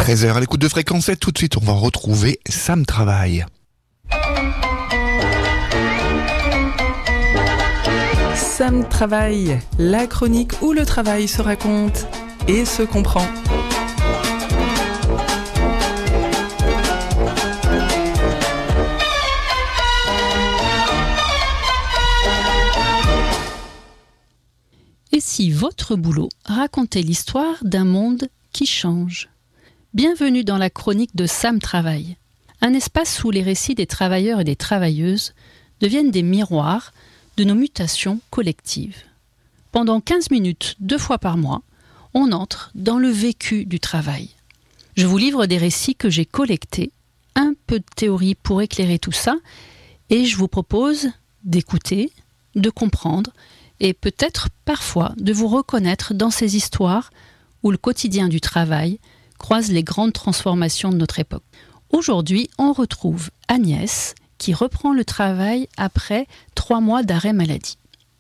13h à l'écoute de Fréquence 7. Tout de suite, on va retrouver Sam Travail. Sam Travail, la chronique où le travail se raconte et se comprend. Et si votre boulot racontait l'histoire d'un monde qui change ? Bienvenue dans la chronique de Sam Travail, un espace où les récits des travailleurs et des travailleuses deviennent des miroirs de nos mutations collectives. Pendant 15 minutes, 2 fois par mois, on entre dans le vécu du travail. Je vous livre des récits que j'ai collectés, un peu de théorie pour éclairer tout ça, et je vous propose d'écouter, de comprendre, et peut-être parfois de vous reconnaître dans ces histoires où le quotidien du travail croise les grandes transformations de notre époque. Aujourd'hui, on retrouve Agnès qui reprend le travail après 3 mois d'arrêt maladie.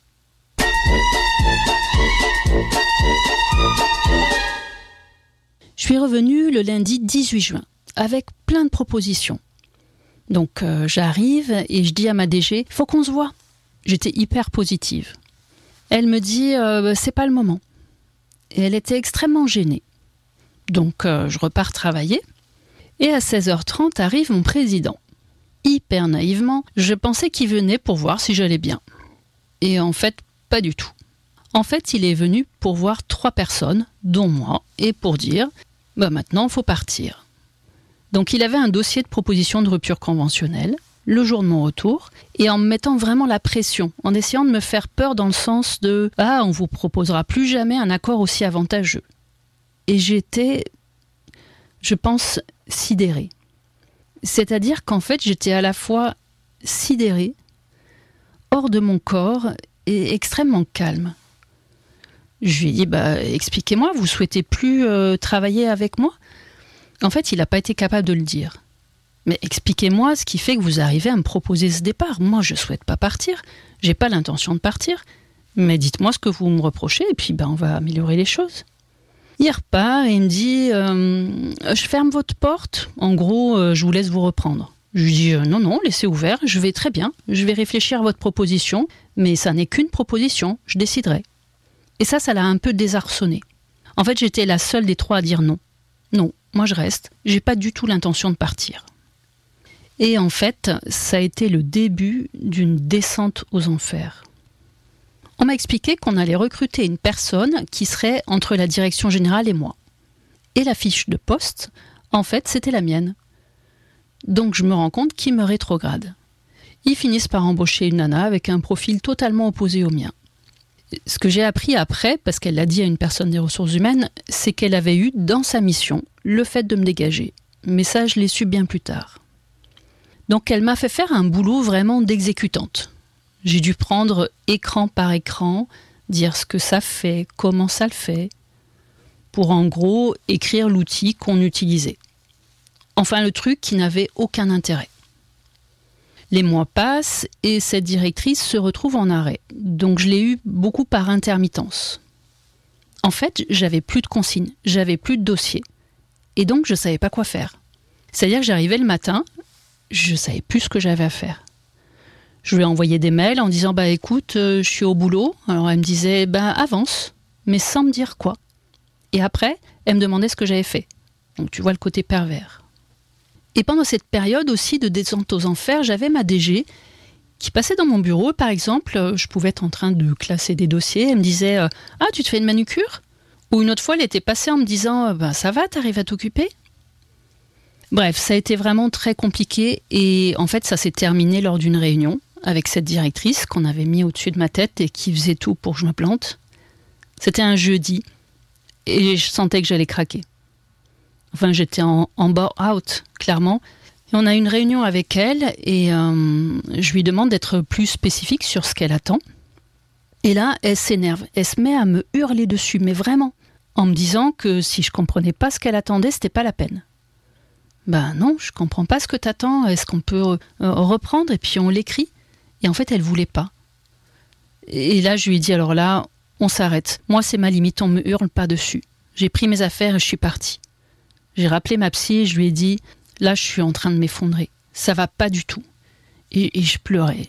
Je suis revenue le lundi 18 juin avec plein de propositions. Donc j'arrive et je dis à ma DG, il faut qu'on se voit. J'étais hyper positive. Elle me dit c'est pas le moment. Et elle était extrêmement gênée. Donc je repars travailler. Et à 16h30 arrive mon président. Hyper naïvement, je pensais qu'il venait pour voir si j'allais bien. Et en fait, pas du tout. En fait, il est venu pour voir 3 personnes, dont moi, et pour dire maintenant, il faut partir. Donc il avait un dossier de proposition de rupture conventionnelle, le jour de mon retour, et en me mettant vraiment la pression, en essayant de me faire peur dans le sens de « Ah, on vous proposera plus jamais un accord aussi avantageux ». Et j'étais, je pense, sidérée. C'est-à-dire qu'en fait, j'étais à la fois sidérée, hors de mon corps et extrêmement calme. Je lui ai dit « expliquez-moi, vous souhaitez plus travailler avec moi ?» En fait, il n'a pas été capable de le dire. Mais expliquez-moi ce qui fait que vous arrivez à me proposer ce départ. Moi, je ne souhaite pas partir. Je n'ai pas l'intention de partir. Mais dites-moi ce que vous me reprochez et puis on va améliorer les choses. Il repart et il me dit je ferme votre porte. En gros, je vous laisse vous reprendre. Je lui dis non, laissez ouvert. Je vais très bien. Je vais réfléchir à votre proposition. Mais ça n'est qu'une proposition. Je déciderai. Et ça l'a un peu désarçonné. En fait, j'étais la seule des 3 à dire non. Non, moi je reste. J'ai pas du tout l'intention de partir. Et en fait, ça a été le début d'une descente aux enfers. On m'a expliqué qu'on allait recruter une personne qui serait entre la direction générale et moi. Et la fiche de poste, en fait, c'était la mienne. Donc je me rends compte qu'ils me rétrogradent. Ils finissent par embaucher une nana avec un profil totalement opposé au mien. Ce que j'ai appris après, parce qu'elle l'a dit à une personne des ressources humaines, c'est qu'elle avait eu dans sa mission le fait de me dégager. Mais ça, je l'ai su bien plus tard. Donc elle m'a fait faire un boulot vraiment d'exécutante. J'ai dû prendre écran par écran, dire ce que ça fait, comment ça le fait, pour en gros écrire l'outil qu'on utilisait. Enfin le truc qui n'avait aucun intérêt. Les mois passent et cette directrice se retrouve en arrêt. Donc je l'ai eu beaucoup par intermittence. En fait, j'avais plus de consignes, j'avais plus de dossiers. Et donc je ne savais pas quoi faire. C'est-à-dire que j'arrivais le matin, je ne savais plus ce que j'avais à faire. Je lui ai envoyé des mails en disant écoute, je suis au boulot. Alors elle me disait avance, mais sans me dire quoi. Et après, elle me demandait ce que j'avais fait. Donc tu vois le côté pervers. Et pendant cette période aussi de descente aux enfers, j'avais ma DG qui passait dans mon bureau. Par exemple, je pouvais être en train de classer des dossiers. Elle me disait tu te fais une manucure ? Ou une autre fois, elle était passée en me disant ça va, t'arrives à t'occuper ? Bref, ça a été vraiment très compliqué et en fait, ça s'est terminé lors d'une réunion avec cette directrice qu'on avait mis au-dessus de ma tête et qui faisait tout pour que je me plante. C'était un jeudi et je sentais que j'allais craquer. Enfin, j'étais en bore-out, clairement. Et on a eu une réunion avec elle et je lui demande d'être plus spécifique sur ce qu'elle attend. Et là, elle s'énerve. Elle se met à me hurler dessus, mais vraiment, en me disant que si je comprenais pas ce qu'elle attendait, c'était pas la peine. Non, je comprends pas ce que t'attends. Est-ce qu'on peut reprendre et puis on l'écrit ? Et en fait, elle voulait pas. Et là, je lui ai dit, alors là, on s'arrête. Moi, c'est ma limite, on me hurle pas dessus. J'ai pris mes affaires et je suis partie. J'ai rappelé ma psy et je lui ai dit « Là, je suis en train de m'effondrer. Ça va pas du tout. » Et je pleurais.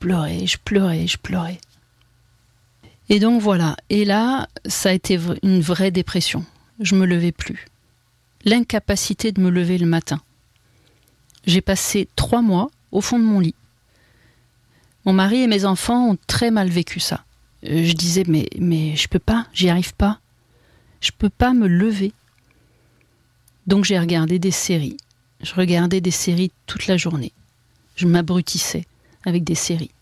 Et donc voilà. Et là, ça a été une vraie dépression. Je me levais plus. L'incapacité de me lever le matin. J'ai passé 3 mois au fond de mon lit. Mon mari et mes enfants ont très mal vécu ça. Je disais mais je peux pas, j'y arrive pas. Je peux pas me lever. Donc j'ai regardé des séries. Je regardais des séries toute la journée. Je m'abrutissais avec des séries.